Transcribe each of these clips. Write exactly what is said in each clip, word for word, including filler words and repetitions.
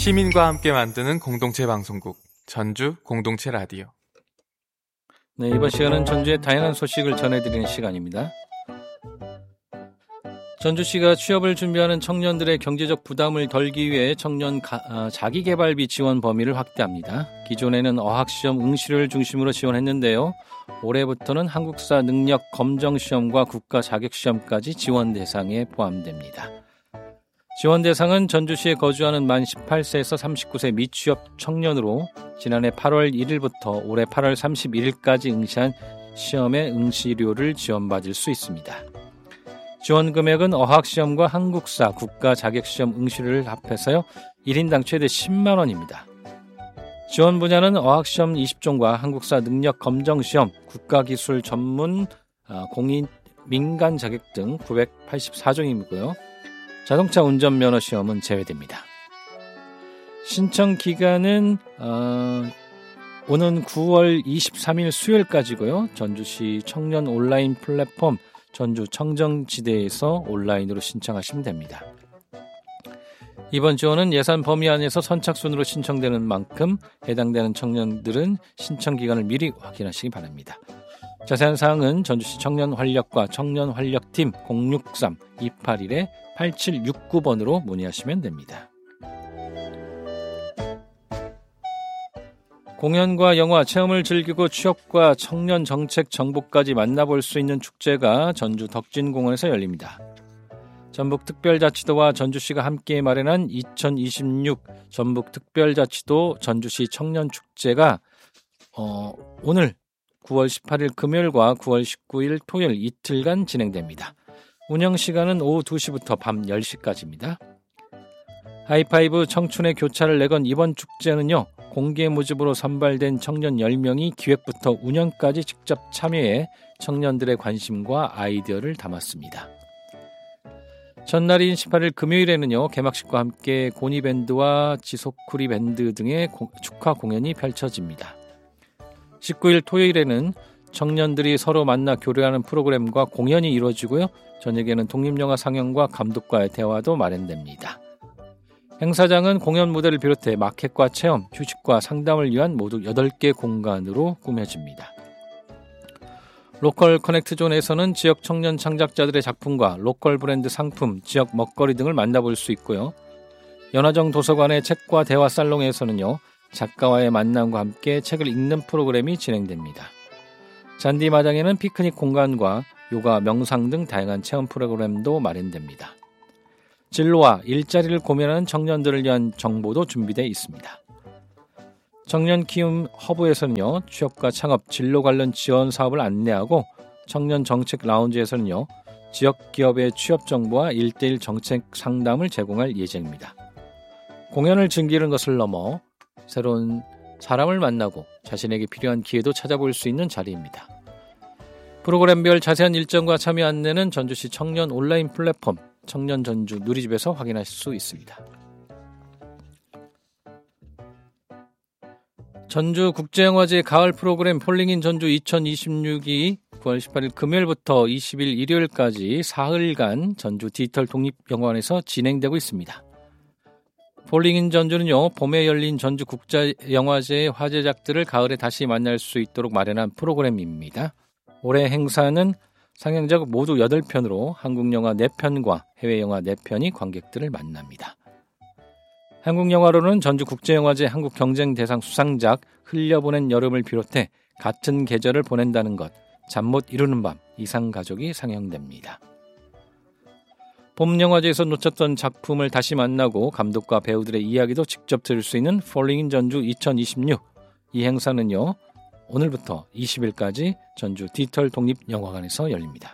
시민과 함께 만드는 공동체 방송국 전주 공동체 라디오. 네, 이번 시간은 전주의 다양한 소식을 전해드리는 시간입니다. 전주시가 취업을 준비하는 청년들의 경제적 부담을 덜기 위해 청년 가, 아, 자기개발비 지원 범위를 확대합니다. 기존에는 어학시험 응시를 중심으로 지원했는데요. 올해부터는 한국사 능력 검정시험과 국가자격시험까지 지원 대상에 포함됩니다. 지원 대상은 전주시에 거주하는 만 열여덟 세에서 삼십구 세 미취업 청년으로 지난해 팔월 일일부터 올해 팔월 삼십일일까지 응시한 시험의 응시료를 지원받을 수 있습니다. 지원 금액은 어학시험과 한국사, 국가자격시험 응시료를 합해서요 일 인당 최대 십만 원입니다. 지원 분야는 어학시험 이십 종과 한국사 능력 검정시험, 국가기술 전문 공인 민간 자격 등 구백팔십사 종이고요. 자동차 운전면허 시험은 제외됩니다. 신청 기간은 어, 오는 구월 이십삼일 수요일까지고요. 전주시 청년 온라인 플랫폼 전주 청정지대에서 온라인으로 신청하시면 됩니다. 이번 지원은 예산 범위 안에서 선착순으로 신청되는 만큼 해당되는 청년들은 신청 기간을 미리 확인하시기 바랍니다. 자세한 사항은 전주시 청년활력과 청년활력팀 공육삼 이팔일 팔칠육구 번으로 문의하시면 됩니다. 공연과 영화, 체험을 즐기고 취업과 청년 정책 정보까지 만나볼 수 있는 축제가 전주 덕진공원에서 열립니다. 전북특별자치도와 전주시가 함께 마련한 이천이십육 전북특별자치도 전주시 청년축제가 어, 오늘 구월 십팔일 금요일과 구월 십구일 토요일 이틀간 진행됩니다. 운영시간은 오후 두 시부터 밤 열 시까지입니다. 하이파이브 청춘의 교차를 내건 이번 축제는요. 공개 모집으로 선발된 청년 열 명이 기획부터 운영까지 직접 참여해 청년들의 관심과 아이디어를 담았습니다. 전날인 십팔일 금요일에는요. 개막식과 함께 고니밴드와 지소쿠리 밴드 등의 고, 축하 공연이 펼쳐집니다. 십구일 토요일에는 청년들이 서로 만나 교류하는 프로그램과 공연이 이루어지고요. 저녁에는 독립영화 상영과 감독과의 대화도 마련됩니다. 행사장은 공연 무대를 비롯해 마켓과 체험, 휴식과 상담을 위한 모두 여덟 개 공간으로 꾸며집니다. 로컬 커넥트존에서는 지역 청년 창작자들의 작품과 로컬 브랜드 상품, 지역 먹거리 등을 만나볼 수 있고요. 연화정 도서관의 책과 대화 살롱에서는요. 작가와의 만남과 함께 책을 읽는 프로그램이 진행됩니다. 잔디마당에는 피크닉 공간과 요가, 명상 등 다양한 체험 프로그램도 마련됩니다. 진로와 일자리를 고민하는 청년들을 위한 정보도 준비되어 있습니다. 청년 키움 허브에서는요. 취업과 창업, 진로 관련 지원 사업을 안내하고 청년 정책 라운지에서는요. 지역 기업의 취업 정보와 일대일 정책 상담을 제공할 예정입니다. 공연을 즐기는 것을 넘어 새로운 사람을 만나고 자신에게 필요한 기회도 찾아볼 수 있는 자리입니다. 프로그램별 자세한 일정과 참여 안내는 전주시 청년 온라인 플랫폼 청년 전주 누리집에서 확인하실 수 있습니다. 전주 국제영화제 가을 프로그램 폴링인 전주 이천이십육이 구월 십팔일 금요일부터 이십일 일요일까지 사흘간 전주 디지털 독립영화관에서 진행되고 있습니다. 폴링인 전주는요, 봄에 열린 전주 국제영화제의 화제작들을 가을에 다시 만날 수 있도록 마련한 프로그램입니다. 올해 행사는 상영작 모두 여덟 편으로 한국영화 네 편과 해외영화 네 편이 관객들을 만납니다. 한국영화로는 전주국제영화제 한국경쟁대상 수상작 흘려보낸 여름을 비롯해 같은 계절을 보낸다는 것, 잠 못 이루는 밤, 이상가족이 상영됩니다. 봄영화제에서 놓쳤던 작품을 다시 만나고 감독과 배우들의 이야기도 직접 들을 수 있는 폴링인 전주 이천이십육. 이 행사는요. 오늘부터 이십일까지 전주 디지털 독립영화관에서 열립니다.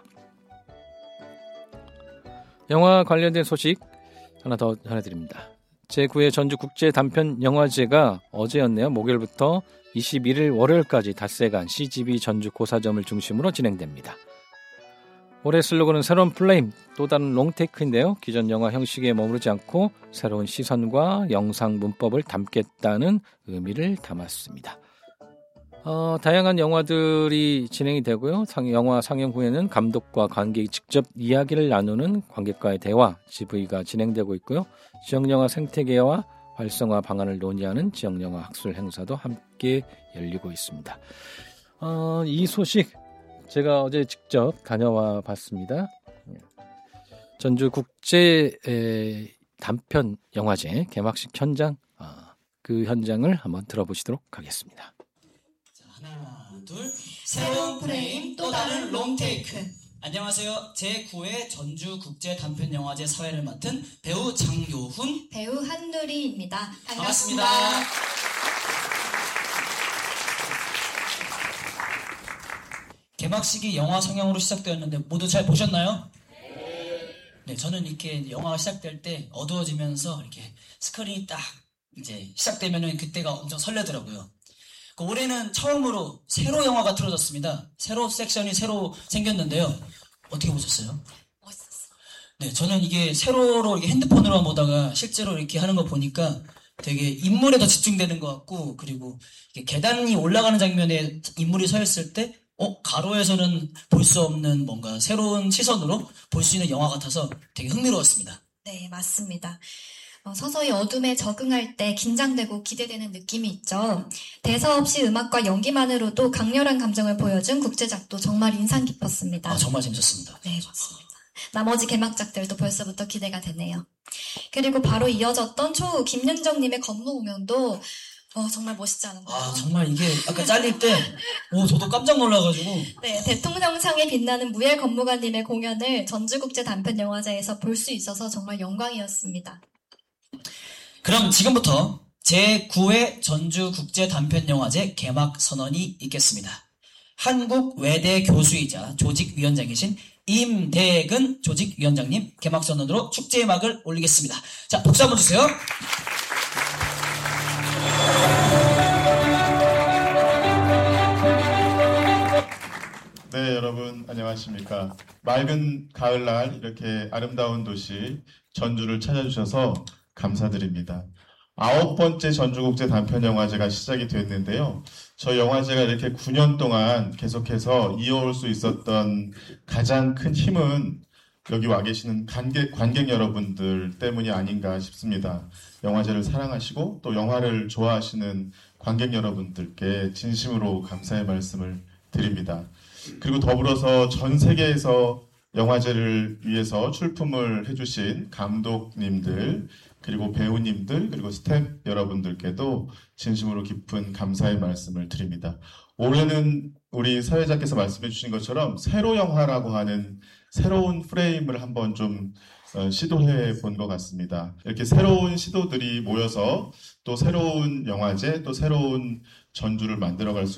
영화 관련된 소식 하나 더 전해드립니다. 제구회 전주국제 단편영화제가 어제였네요. 목요일부터 이십일일 월요일까지 닷새간 씨지비 전주 고사점을 중심으로 진행됩니다. 올해 슬로건은 새로운 플레임, 또 다른 롱테이크인데요. 기존 영화 형식에 머무르지 않고 새로운 시선과 영상 문법을 담겠다는 의미를 담았습니다. 어, 다양한 영화들이 진행이 되고요. 상, 영화 상영 후에는 감독과 관객이 직접 이야기를 나누는 관객과의 대화, 지브이가 진행되고 있고요. 지역영화 생태계와 활성화 방안을 논의하는 지역영화 학술 행사도 함께 열리고 있습니다. 어, 이 소식 제가 어제 직접 다녀와 봤습니다. 전주 국제 에, 단편 영화제 개막식 현장, 어, 그 현장을 한번 들어보시도록 하겠습니다. 자, 하나, 둘, 새로운 프레임 또 다른 롱테이크. 안녕하세요. 제구 회 전주 국제 단편 영화제 사회를 맡은 배우 장요훈, 배우 한누리입니다. 반갑습니다. 반갑습니다. 개막식이 영화 상영으로 시작되었는데 모두 잘 보셨나요? 네, 저는 이렇게 영화가 시작될 때 어두워지면서 이렇게 스크린이 딱 이제 시작되면은 그때가 엄청 설레더라고요. 그 올해는 처음으로 세로 영화가 틀어졌습니다. 세로 섹션이 새로 생겼는데요. 어떻게 보셨어요? 멋있었어. 네, 저는 이게 세로로 이렇게 핸드폰으로 보다가 실제로 이렇게 하는 거 보니까 되게 인물에 더 집중되는 것 같고, 그리고 이게 계단이 올라가는 장면에 인물이 서 있을 때 어? 가로에서는 볼 수 없는 뭔가 새로운 시선으로 볼 수 있는 영화 같아서 되게 흥미로웠습니다. 네, 맞습니다. 어, 서서히 어둠에 적응할 때 긴장되고 기대되는 느낌이 있죠. 대사 없이 음악과 연기만으로도 강렬한 감정을 보여준 국제작도 정말 인상 깊었습니다. 아, 정말 재밌었습니다. 네, 맞습니다. 나머지 개막작들도 벌써부터 기대가 되네요. 그리고 바로 이어졌던 초우 김윤정님의 건무 공연도 어, 정말 멋있지 않은가요? 아, 정말 이게 아까 잘릴 때, 오, 저도 깜짝 놀라가지고. 네, 대통령상에 빛나는 무예 건무관님의 공연을 전주국제 단편영화제에서 볼 수 있어서 정말 영광이었습니다. 그럼 지금부터 제구 회 전주국제 단편영화제 개막 선언이 있겠습니다. 한국 외대 교수이자 조직위원장이신 임대근 조직위원장님 개막 선언으로 축제의 막을 올리겠습니다. 자, 박수 한번 주세요. 네, 여러분 안녕하십니까. 맑은 가을날 이렇게 아름다운 도시 전주를 찾아주셔서 감사드립니다. 아홉 번째 전주국제 단편영화제가 시작이 됐는데요. 저 영화제가 이렇게 구 년 동안 계속해서 이어올 수 있었던 가장 큰 힘은 여기 와 계시는 관객, 관객 여러분들 때문이 아닌가 싶습니다. 영화제를 사랑하시고 또 영화를 좋아하시는 관객 여러분들께 진심으로 감사의 말씀을 드립니다. 그리고 더불어서 전 세계에서 영화제를 위해서 출품을 해주신 감독님들, 그리고 배우님들, 그리고 스태프 여러분들께도 진심으로 깊은 감사의 말씀을 드립니다. 올해는 우리 사회자께서 말씀해 주신 것처럼 세로 영화라고 하는 새로운 프레임을 한번 좀 시도해 본 것 같습니다. 이렇게 새로운 시도들이 모여서 또 새로운 영화제, 또 새로운 전주를 만들어갈 수